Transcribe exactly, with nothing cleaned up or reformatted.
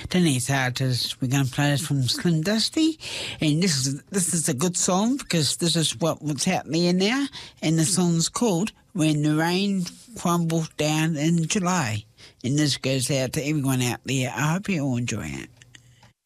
Today's artist, we're going to play this from Slim Dusty, and this is this is a good song because this is what, what's happening now, and the song's called When the Rain Crumbles Down in July. And this goes out to everyone out there. I hope you all enjoy it.